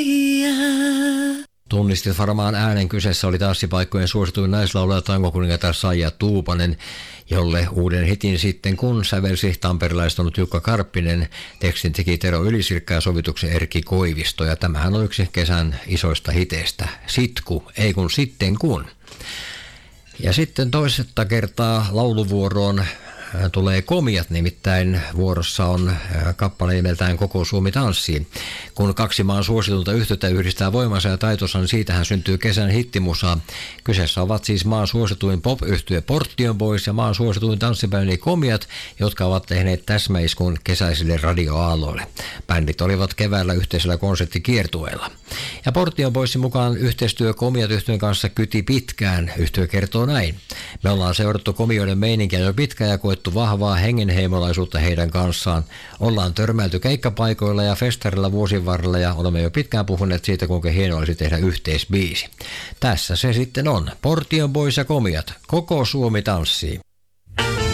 Tunnistit varmaan äänen, kyseessä oli tanssipaikkojen suosituin naislaulaja tangokuningatar Saija Tuupanen, jolle uuden hitin sitten kun sävelsi tamperelaistunut Jukka Karppinen, tekstin teki Tero Ylisirkka ja sovituksen Erkki Koivisto, ja tämähän on yksi kesän isoista hiteistä. Sitku, ei kun sitten kun. Ja sitten toisetta kertaa lauluvuoroon tulee Komiat, nimittäin vuorossa on kappale nimeltään Koko Suomi tanssii. Kun kaksi maan suositunta yhtiötä yhdistää voimansa ja taitonsa, niin siitähän syntyy kesän hittimusa. Kyseessä ovat siis maan suosituin pop-yhtye Portion Boys ja maan suosituin tanssibändi Komiat, jotka ovat tehneet täsmäiskun kesäisille radioaalloille. Bändit olivat keväällä yhteisellä konserttikiertueella. Ja Portion Boysin mukaan yhteistyö Komiat-yhtyön kanssa kyti pitkään. Yhtye kertoo näin: me ollaan seurattu komioiden meininkiä jo pitkään ja koettu vahvaa hengenheimolaisuutta heidän kanssaan. Ollaan törmäilty keikkapaikoilla ja festarilla vuosien varrella ja olemme jo pitkään puhuneet siitä, kuinka hienoa olisi tehdä yhteisbiisi. Tässä se sitten on. Portion Boys ja Komiat. Koko Suomi tanssii.